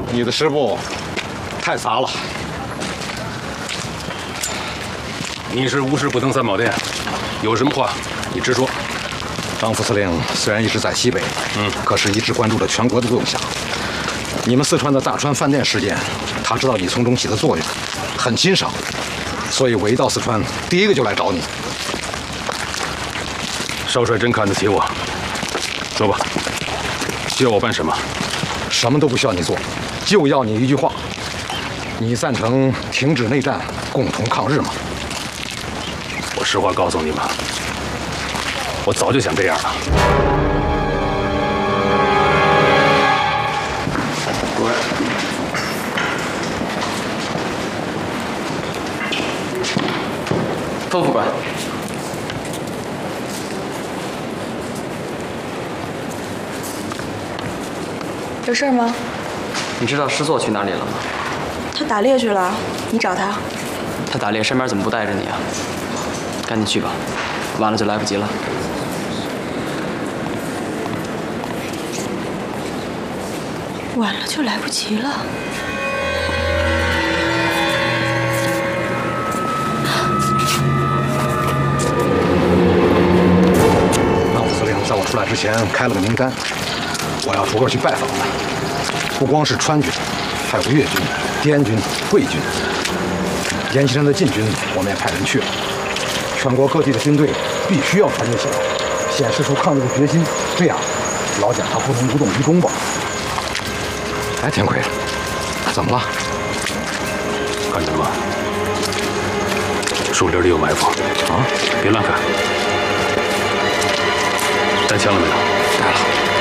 你的师部太杂了。 你是无事不登三宝殿，有什么话你直说。 张副司令虽然一直在西北，可是一直关注着全国的动向。你们四川的大川饭店事件，他知道你从中起的作用，很欣赏，所以我一到四川，第一个就来找你。 少帅真看得起我。说吧，需要我办什么？ 什么都不需要你做，就要你一句话：你赞成停止内战，共同抗日吗？ 我实话告诉你们，我早就想这样了。 丰副官， 有事吗？ 你知道师座去哪里了吗？ 他打猎去了，你找他。 他打猎身边怎么不带着你啊？赶紧去吧，晚了就来不及了。 晚了就来不及了。 张副司令在我出来之前开了个名单，我要逐个去拜访的。不光是川军，还有粤军、滇军、桂军。阎锡山的禁军，我们也派人去了。全国各地的军队必须要团结起来，显示出抗日的决心。这样，老蒋他不能无动于衷吧？哎，天魁，怎么了？ 看见了吗？树林里有埋伏啊！别乱看。带枪了没有？ 带了。